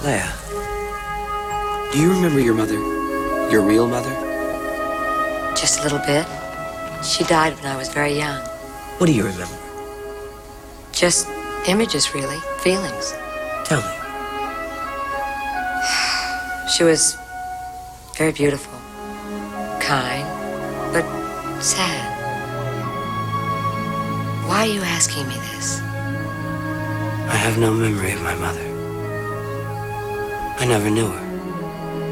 Leia, do you remember your mother? Your real mother? Just a little bit. She died when I was very young. What do you remember? Just images, really. Feelings. Tell me. She was very beautiful. Kind, but sad. Why are you asking me this? I have no memory of my mother. I never knew her.